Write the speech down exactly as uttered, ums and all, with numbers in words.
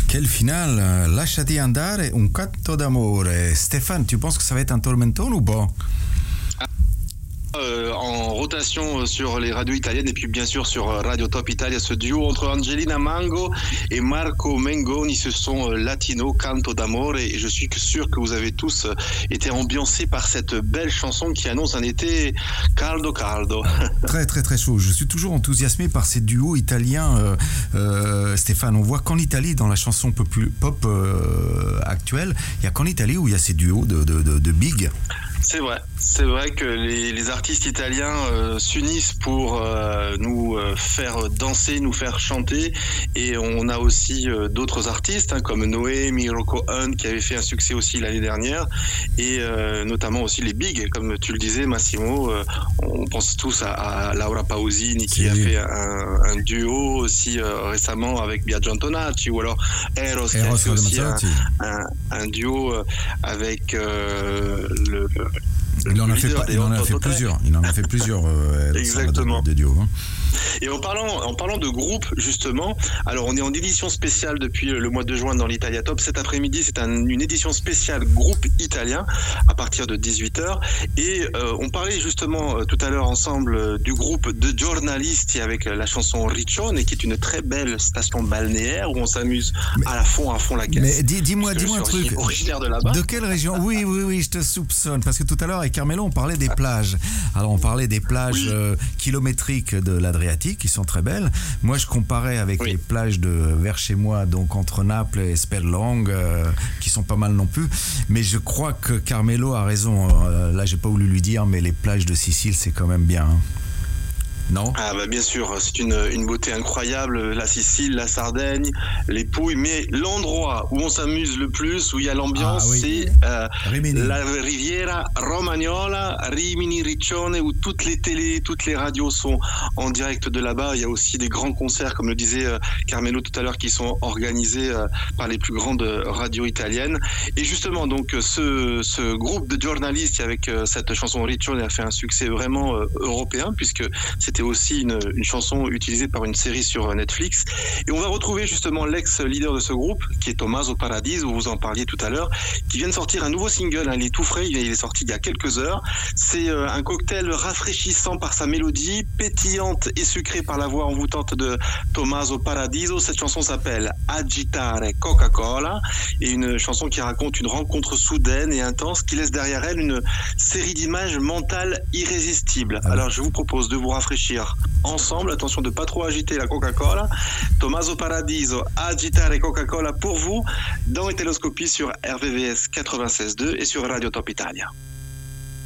Quelle finale, lasciati andare, un canto d'amore. Stéphane, tu penses que ça va être un tormentone ou pas? Euh, en rotation sur les radios italiennes et puis bien sûr sur Radio Top Italia, ce duo entre Angelina Mango et Marco Mengoni, ce sont latino Canto d'amore, et je suis sûr que vous avez tous été ambiancés par cette belle chanson qui annonce un été caldo caldo. Très très très chaud. Je suis toujours enthousiasmé par ces duos italiens, euh, euh, Stéphane. On voit qu'en Italie, dans la chanson pop, pop euh, actuelle, il n'y a qu'en Italie où il y a ces duos de, de, de, de big. C'est vrai, c'est vrai que les, les artistes italiens euh, s'unissent pour euh, nous euh, faire danser, nous faire chanter, et on a aussi euh, d'autres artistes hein, comme Noemi, Rocco Hunt qui avait fait un succès aussi l'année dernière, et euh, notamment aussi les bigs, comme tu le disais Massimo, euh, on pense tous à, à Laura Pausini qui c'est a lui. fait un, un duo aussi euh, récemment avec Biagio Antonacci, ou alors Eros, qui a fait aussi un, un, un duo avec euh, le Il en a fait, pas, il en a fait plusieurs. Il en a fait plusieurs. Euh, Exactement. De, de duo, hein. Et en parlant, en parlant de groupe, justement, alors on est en édition spéciale depuis le mois de juin dans l'Italia Top. Cet après-midi, c'est un, une édition spéciale groupe italien à partir de dix-huit heures. Et euh, on parlait justement euh, tout à l'heure ensemble euh, du groupe de Giornalisti avec la chanson Riccione, qui est une très belle station balnéaire où on s'amuse mais, à la fond, à fond la caisse. Mais dis, dis-moi, dis-moi un truc. Originaire de là-bas. De quelle région? Oui, oui, oui, je te soupçonne. Parce que tout à l'heure, avec Carmelo, on parlait des plages. Alors, on parlait des plages oui. euh, kilométriques de l'Adriatique, qui sont très belles. Moi, je comparais avec oui. les plages de vers chez moi, donc entre Naples et Sperlong, euh, qui sont pas mal non plus. Mais je crois que Carmelo a raison. Euh, là, j'ai pas voulu lui dire, mais les plages de Sicile, c'est quand même bien. Hein. Non? Ah bah bien sûr, c'est une, une beauté incroyable, la Sicile, la Sardaigne, les Pouilles, mais l'endroit où on s'amuse le plus, où il y a l'ambiance, ah, oui. c'est euh, la Riviera Romagnola, Rimini, Riccione, où toutes les télés, toutes les radios sont en direct de là-bas. Il y a aussi des grands concerts, comme le disait euh, Carmelo tout à l'heure, qui sont organisés euh, par les plus grandes radios italiennes. Et justement, donc ce, ce groupe de journalistes avec euh, cette chanson Riccione a fait un succès vraiment euh, européen, puisque c'était aussi une, une chanson utilisée par une série sur Netflix. Et on va retrouver justement l'ex-leader de ce groupe, qui est Tommaso Paradiso, vous en parliez tout à l'heure, qui vient de sortir un nouveau single, hein, il est tout frais, il est sorti il y a quelques heures. C'est euh, un cocktail rafraîchissant par sa mélodie, pétillante et sucrée par la voix envoûtante de Tommaso Paradiso. Cette chanson s'appelle Agitare Coca-Cola, et une chanson qui raconte une rencontre soudaine et intense qui laisse derrière elle une série d'images mentales irrésistibles. Alors je vous propose de vous rafraîchir ensemble, attention de pas trop agiter la Coca-Cola. Tommaso Paradiso, Agitare Coca-Cola pour vous dans Hétéroscopie sur R V V S quatre-vingt-seize deux et sur Radio Top Italia.